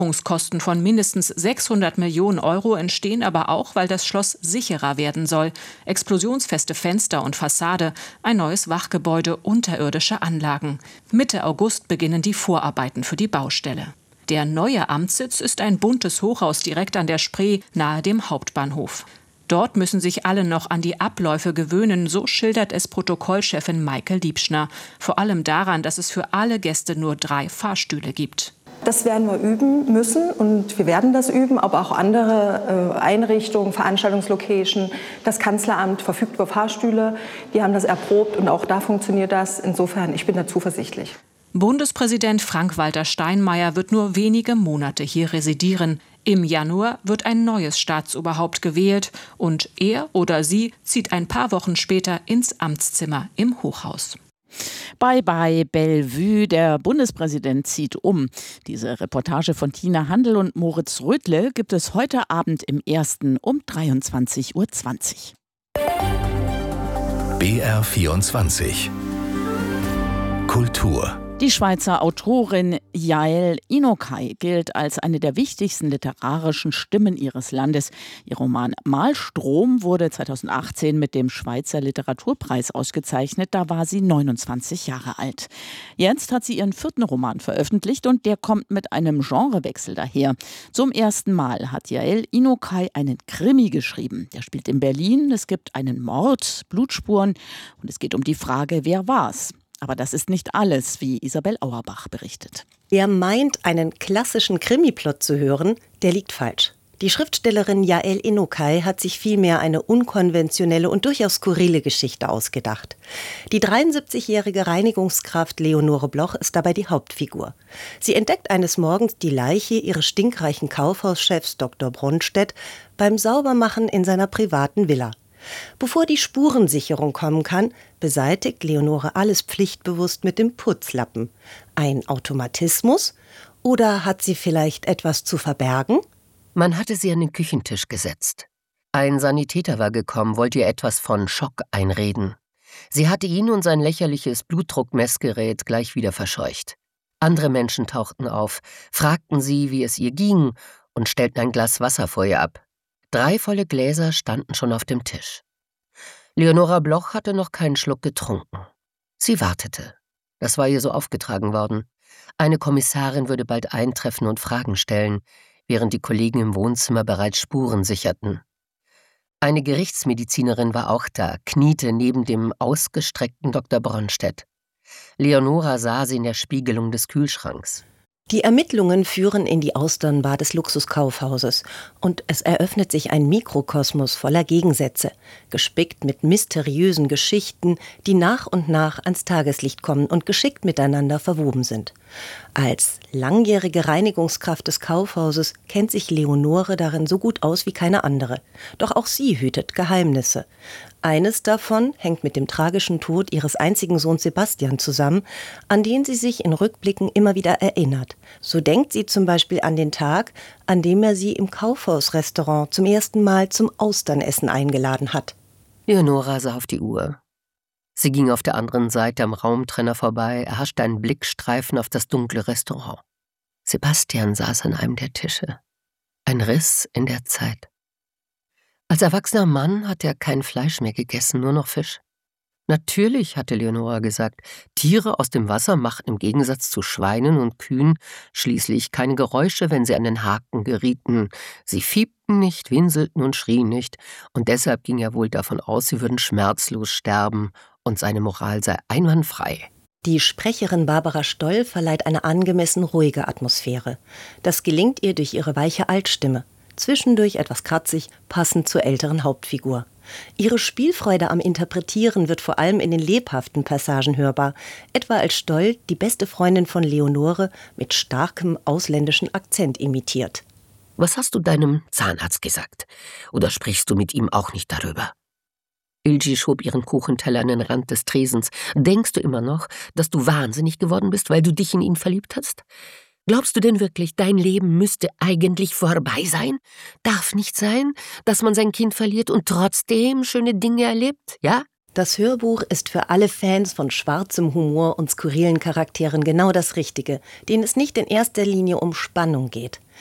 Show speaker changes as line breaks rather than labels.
Kosten von mindestens 600 Millionen Euro entstehen aber auch, weil das Schloss sicherer werden soll. Explosionsfeste Fenster und Fassade, ein neues Wachgebäude, unterirdische Anlagen. Mitte August beginnen die Vorarbeiten für die Baustelle. Der neue Amtssitz ist ein buntes Hochhaus direkt an der Spree, nahe dem Hauptbahnhof. Dort müssen sich alle noch an die Abläufe gewöhnen, so schildert es Protokollchefin Maike Liebschner. Vor allem daran, dass es für alle Gäste nur 3 Fahrstühle gibt.
Das werden wir üben müssen und wir werden das üben, aber auch andere Einrichtungen, Veranstaltungslocation, das Kanzleramt verfügt über Fahrstühle, die haben das erprobt und auch da funktioniert das. Insofern, ich bin da zuversichtlich.
Bundespräsident Frank-Walter Steinmeier wird nur wenige Monate hier residieren. Im Januar wird ein neues Staatsoberhaupt gewählt und er oder sie zieht ein paar Wochen später ins Amtszimmer im Hochhaus.
Bye bye Bellevue, der Bundespräsident zieht um. Diese Reportage von Tina Handel und Moritz Rödle gibt es heute Abend im Ersten um 23:20 Uhr.
BR24 Kultur.
Die Schweizer Autorin Yael Inokai gilt als eine der wichtigsten literarischen Stimmen ihres Landes. Ihr Roman Malstrom wurde 2018 mit dem Schweizer Literaturpreis ausgezeichnet. Da war sie 29 Jahre alt. Jetzt hat sie ihren 4. Roman veröffentlicht und der kommt mit einem Genrewechsel daher. Zum ersten Mal hat Yael Inokai einen Krimi geschrieben. Der spielt in Berlin. Es gibt einen Mord, Blutspuren und es geht um die Frage, wer war's? Aber das ist nicht alles, wie Isabel Auerbach berichtet.
Wer meint, einen klassischen Krimiplot zu hören, der liegt falsch. Die Schriftstellerin Yael Inokai hat sich vielmehr eine unkonventionelle und durchaus skurrile Geschichte ausgedacht. Die 73-jährige Reinigungskraft Leonore Bloch ist dabei die Hauptfigur. Sie entdeckt eines Morgens die Leiche ihres stinkreichen Kaufhauschefs Dr. Bronstedt beim Saubermachen in seiner privaten Villa. Bevor die Spurensicherung kommen kann, beseitigt Leonore alles pflichtbewusst mit dem Putzlappen. Ein Automatismus? Oder hat sie vielleicht etwas zu verbergen?
Man hatte sie an den Küchentisch gesetzt. Ein Sanitäter war gekommen, wollte ihr etwas von Schock einreden. Sie hatte ihn und sein lächerliches Blutdruckmessgerät gleich wieder verscheucht. Andere Menschen tauchten auf, fragten sie, wie es ihr ging und stellten ein Glas Wasser vor ihr ab. 3 volle Gläser standen schon auf dem Tisch. Leonora Bloch hatte noch keinen Schluck getrunken. Sie wartete. Das war ihr so aufgetragen worden. Eine Kommissarin würde bald eintreffen und Fragen stellen, während die Kollegen im Wohnzimmer bereits Spuren sicherten. Eine Gerichtsmedizinerin war auch da, kniete neben dem ausgestreckten Dr. Bronstedt. Leonora sah sie in der Spiegelung des Kühlschranks.
Die Ermittlungen führen in die Austernbar des Luxuskaufhauses und es eröffnet sich ein Mikrokosmos voller Gegensätze, gespickt mit mysteriösen Geschichten, die nach und nach ans Tageslicht kommen und geschickt miteinander verwoben sind. Als langjährige Reinigungskraft des Kaufhauses kennt sich Leonore darin so gut aus wie keine andere. Doch auch sie hütet Geheimnisse. Eines davon hängt mit dem tragischen Tod ihres einzigen Sohns Sebastian zusammen, an den sie sich in Rückblicken immer wieder erinnert. So denkt sie zum Beispiel an den Tag, an dem er sie im Kaufhausrestaurant zum ersten Mal zum Austernessen eingeladen hat.
Leonora sah auf die Uhr. Sie ging auf der anderen Seite am Raumtrenner vorbei, erhaschte einen Blickstreifen auf das dunkle Restaurant. Sebastian saß an einem der Tische. Ein Riss in der Zeit. Als erwachsener Mann hatte er kein Fleisch mehr gegessen, nur noch Fisch. Natürlich, hatte Leonora gesagt, Tiere aus dem Wasser machten im Gegensatz zu Schweinen und Kühen schließlich keine Geräusche, wenn sie an den Haken gerieten. Sie fiebten nicht, winselten und schrien nicht, und deshalb ging er wohl davon aus, sie würden schmerzlos sterben und seine Moral sei einwandfrei.
Die Sprecherin Barbara Stoll verleiht eine angemessen ruhige Atmosphäre. Das gelingt ihr durch ihre weiche Altstimme. Zwischendurch etwas kratzig, passend zur älteren Hauptfigur. Ihre Spielfreude am Interpretieren wird vor allem in den lebhaften Passagen hörbar, etwa als Stoll die beste Freundin von Leonore mit starkem ausländischen Akzent imitiert.
Was hast du deinem Zahnarzt gesagt? Oder sprichst du mit ihm auch nicht darüber? Ilgi schob ihren Kuchenteller an den Rand des Tresens. Denkst du immer noch, dass du wahnsinnig geworden bist, weil du dich in ihn verliebt hast? Glaubst du denn wirklich, dein Leben müsste eigentlich vorbei sein? Darf nicht sein, dass man sein Kind verliert und trotzdem schöne Dinge erlebt, ja?
Das Hörbuch ist für alle Fans von schwarzem Humor und skurrilen Charakteren genau das Richtige, denen es nicht in erster Linie um Spannung geht.